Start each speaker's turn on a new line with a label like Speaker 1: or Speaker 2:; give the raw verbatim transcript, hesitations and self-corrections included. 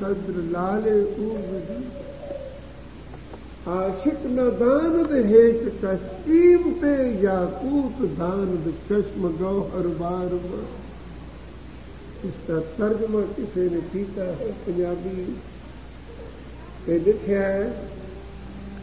Speaker 1: कद्र लाले उगी आशिक न दान दे हेठ कस्कीम पे याकूत दान दे चश्म गौहर बार बार। इसका तर्जमा किसी ने कीता है पंजाबी ते लिखा है